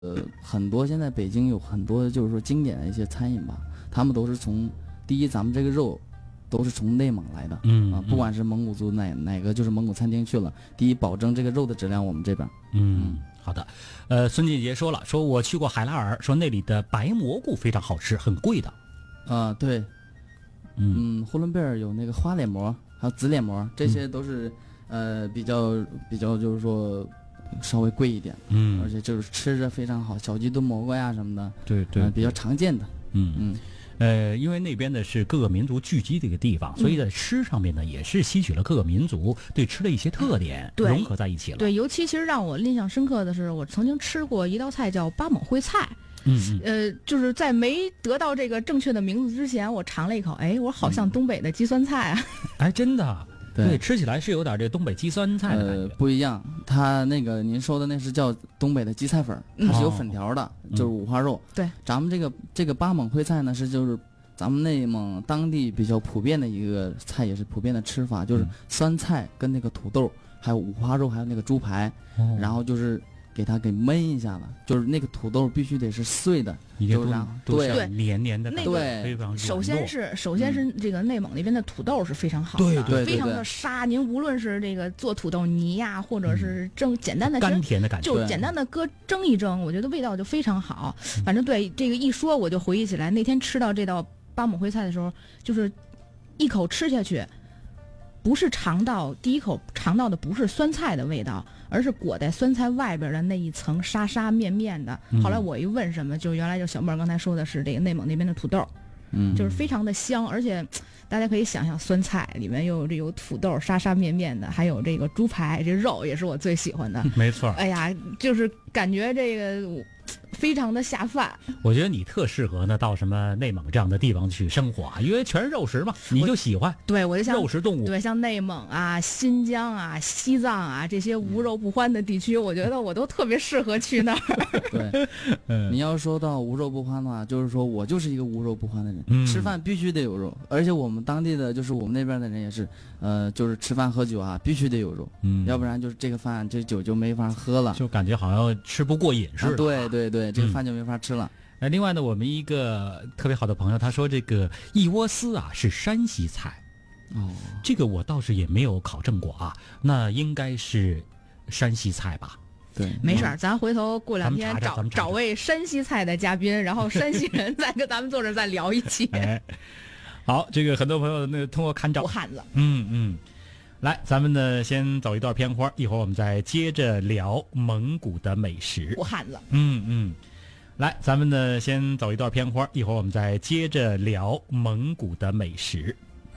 很多现在北京有很多就是说经典的一些餐饮吧，他们都是从第一，咱们这个肉都是从内蒙来的，不管是蒙古族哪个就是蒙古餐厅去了，第一保证这个肉的质量我们这边。 好的，孙锦杰说了，说我去过海拉尔，说那里的白蘑菇非常好吃，很贵的。 对，呼伦贝尔有那个花脸馍，还有紫脸馍，这些都是比较就是说稍微贵一点，而且就是吃着非常好，小鸡炖蘑菇呀什么的， 对， 比较常见的。 因为那边的是各个民族聚集的一个地方，所以在吃上面呢，也是吸取了各个民族对吃的一些特点，融合在一起了。 对，尤其其实让我印象深刻的是，我曾经吃过一道菜叫八蒙烩菜。就是在没得到这个正确的名字之前，我尝了一口，我好像东北的鸡酸菜啊！ 真的，对，吃起来是有点这个东北鸡酸菜的感觉。 不一样，它那个您说的那是叫东北的鸡菜粉，它是有粉条的，就是五花肉。 对， 咱们这个八蒙烩菜呢就是咱们内蒙当地比较普遍的一个菜，也是普遍的吃法，就是酸菜跟那个土豆，还有五花肉，还有那个猪排，然后就是给它给焖一下子，就是那个土豆必须得是碎的，就然后对黏黏的， 对， 首先是这个内蒙那边的土豆是非常好的， 对， 非常的沙。您无论是这个做土豆泥呀，或者是简单的甘甜的感觉， 就简单的蒸一蒸，我觉得味道就非常好。反正对这个一说，我就回忆起来那天吃到这道八蒙烩菜的时候，就是一口吃下去。不是第一口尝到的不是酸菜的味道，而是裹在酸菜外边的那一层沙沙面面的。后来我一问什么，就原来就小妹儿刚才说的是这个内蒙那边的土豆，就是非常的香，而且大家可以想象酸菜里面又有土豆沙沙面面的，还有这个猪排，这肉也是我最喜欢的。 没错。 哎呀，就是感觉这个非常的下饭。 我觉得你特适合呢到什么内蒙这样的地方去生活啊，因为全是肉食嘛，你就喜欢。 对，我就像肉食动物。 对，像内蒙啊、新疆啊、西藏啊这些无肉不欢的地区，我觉得我都特别适合去那儿。 对，你要说到无肉不欢的话，就是说我就是一个无肉不欢的人，吃饭必须得有肉，而且我们当地的就是我们那边的人也是，就是吃饭喝酒啊必须得有肉，要不然就是这个饭这酒就没法喝了， 就感觉好像吃不过瘾似的。 对，这个饭就没法吃了。 另外呢，我们一个特别好的朋友他说这个一窝丝啊是山西菜，这个我倒是也没有考证过啊，那应该是山西菜吧？ 对， 没事儿，咱回头过两天找位山西菜的嘉宾，然后山西人再跟咱们坐这再聊一期。 好，这个很多朋友那通过看照， 武汉子， 来，咱们呢先走一段片花，一会儿我们再接着聊蒙古的美食。 武汉子， 来，咱们呢先走一段片花，一会儿我们再接着聊蒙古的美食。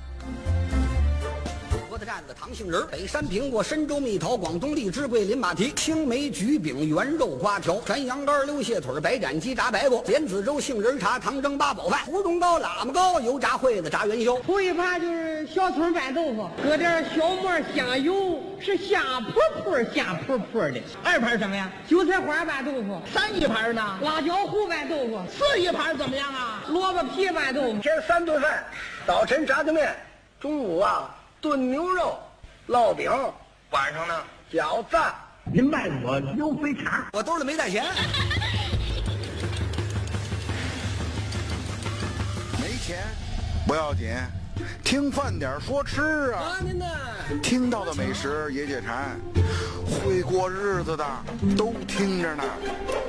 葡萄站子、糖杏仁、北山苹果、深州蜜桃、广东荔枝、桂林马蹄、青梅焗饼、圆肉瓜条、全羊肝、溜蟹腿、白斩鸡、炸白果、莲子粥、杏仁茶、糖蒸八宝饭、胡中糕、喇嘛糕、油炸烩子、炸元宵。 头一盘就是小葱拌豆腐，搁点小沫香油，是香扑扑的。二盘什么呀？韭菜花拌豆腐。三一盘呢？辣椒糊拌豆腐。四一盘怎么样啊？萝卜皮拌豆腐。 今儿3顿饭，早晨炸酱面，中午炖牛肉、烙饼，晚上呢饺子。 您卖我溜肥肠， 我兜里没带钱。 没钱不要紧，听饭点说吃啊。 您呢？ 听到的美食也解馋，会过日子的都听着呢。